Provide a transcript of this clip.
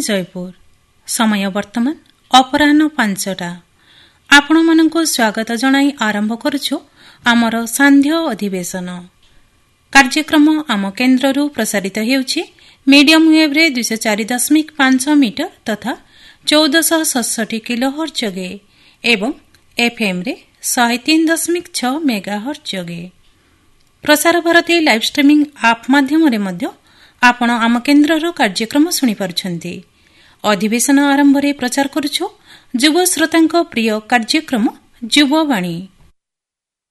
ଜୟପୁର। ସମୟ ବର୍ତ୍ତମାନ ଅପରାହ୍ନ 5ଟା। ଆପଣମାନଙ୍କୁ ସ୍ୱାଗତ ଜଣାଇ ଆରମ୍ଭ କରୁଛୁ ଆମର ସାନ୍ଧ୍ୟ ଅଧିବେଶନ କାର୍ଯ୍ୟକ୍ରମ। ଆମ କେନ୍ଦ୍ରରୁ ପ୍ରସାରିତ ହେଉଛି ମିଡିୟମ ୱେଭରେ 204.5 ମିଟର ତଥା 1467 କିଲୋହର୍ଟ୍ଜ ଯୋଗେ ଏବଂ ଏଫ୍ଏମ୍ରେ 103.6 ମେଗାହର୍ଟ୍ଜ ଯୋଗେ। Prasar Bharati live streaming app ମାଧ୍ୟମରେ ମଧ୍ୟ ଆପଣ ଆମ କେନ୍ଦ୍ରର କାର୍ଯ୍ୟକ୍ରମ ଶୁଣିପାରୁଛନ୍ତି। ଅଧିବେଶନ ଆରମ୍ଭରେ ପ୍ରଚାର କରୁଛୁ ଯୁବ ଶ୍ରୋତାଙ୍କ ପ୍ରିୟ କାର୍ଯ୍ୟକ୍ରମ ଯୁବବାଣୀ।